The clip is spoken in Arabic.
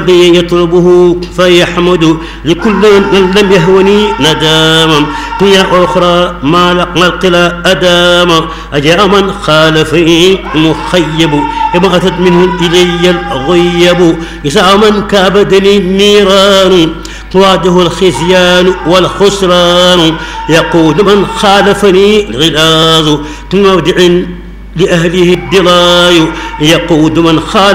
يطلبه فيحمد لكل من لم يهوني نداما قيا أخرى ما لقى القلا أداما أجاء من خالفني مخيب إما أتت منه إلي الغيب يسعى من كابدني النيران تواجه الخزيان والخسران يقول من خالفني الغلاظ موضع لأهله الدلاي يقود من خالف